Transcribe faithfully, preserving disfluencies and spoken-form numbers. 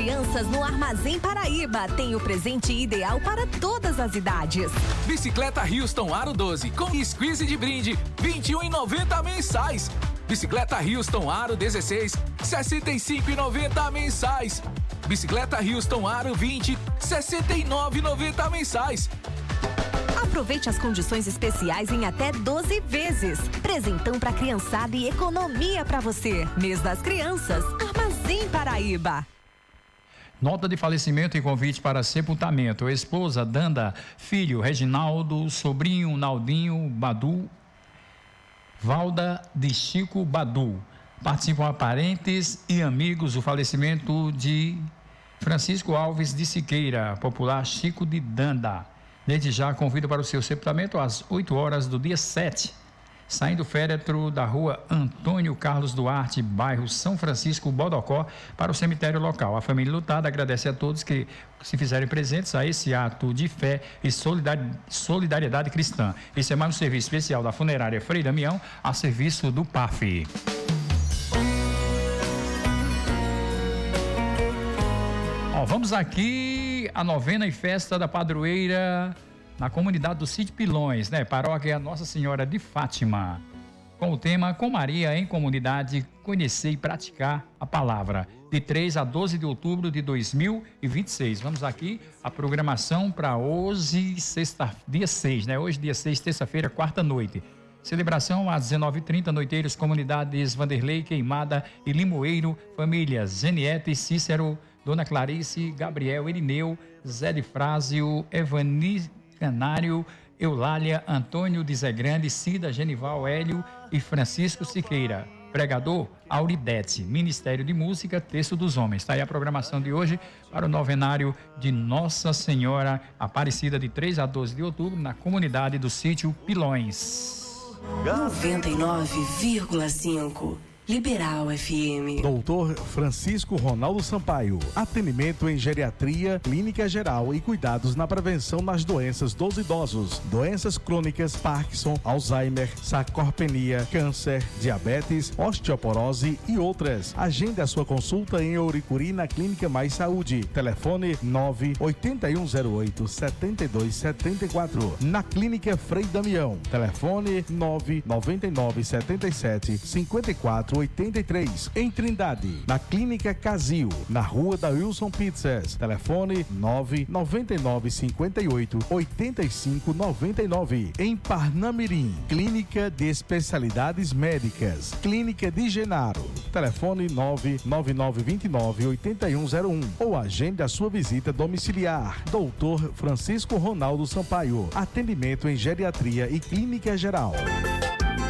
crianças no Armazém Paraíba tem o presente ideal para todas as idades. Bicicleta Houston Aro doze com squeeze de brinde, vinte e um reais e noventa centavos mensais. Bicicleta Houston Aro dezesseis, sessenta e cinco reais e noventa centavos mensais. Bicicleta Houston Aro vinte, sessenta e nove reais e noventa centavos mensais. Aproveite as condições especiais em até doze vezes. Presentão pra criançada e economia pra você. Mês das Crianças, Armazém Paraíba. Nota de falecimento e convite para sepultamento. Esposa Danda, filho Reginaldo, sobrinho Naldinho Badu, Valda de Chico Badu. Participam parentes e amigos o falecimento de Francisco Alves de Siqueira, popular Chico de Danda. Desde já convido para o seu sepultamento às oito horas do dia sete, saindo o féretro da rua Antônio Carlos Duarte, bairro São Francisco, Bodocó, para o cemitério local. A família lutada agradece a todos que se fizerem presentes a esse ato de fé e solidariedade cristã. Esse é mais um serviço especial da funerária Frei Damião, a serviço do P A F. Ó, vamos aqui a novena e festa da padroeira na comunidade do Sítio Pilões, né? Paróquia Nossa Senhora de Fátima, com o tema Com Maria em Comunidade, conhecer e praticar a palavra, de três a doze de outubro de dois mil e vinte e seis. Vamos aqui a programação para hoje, sexta, dia seis, né? Hoje, dia seis, terça-feira, quarta noite. Celebração às dezenove e trinta, noiteiros, comunidades Vanderlei, Queimada e Limoeiro, famílias Geniete, Cícero, Dona Clarice, Gabriel, Irineu, Zé de Frásio, Evani Canário, Eulália, Antônio de Zé Grande, Cida, Genival, Hélio e Francisco Siqueira. Pregador, Auridete. Ministério de Música, Texto dos Homens. Está aí a programação de hoje para o novenário de Nossa Senhora Aparecida, de três a doze de outubro, na comunidade do Sítio Pilões. noventa e nove vírgula cinco Liberal F M. Doutor Francisco Ronaldo Sampaio. Atendimento em geriatria, clínica geral e cuidados na prevenção nas doenças dos idosos. Doenças crônicas, Parkinson, Alzheimer, sarcopenia, câncer, diabetes, osteoporose e outras. Agende a sua consulta em Ouricuri, na Clínica Mais Saúde. Telefone nove oito um zero oito sete dois sete quatro. Na Clínica Frei Damião. Telefone nove nove nove sete sete cinco quatro oitenta e três. Em Trindade, na Clínica Casio, na Rua da Wilson Pizzas. Telefone nove nove nove cinco oito oito cinco nove nove. Em Parnamirim, Clínica de Especialidades Médicas, Clínica de Genaro. Telefone nove nove nove dois nove oito um zero um. Ou agende a sua visita domiciliar. Doutor Francisco Ronaldo Sampaio. Atendimento em geriatria e clínica geral.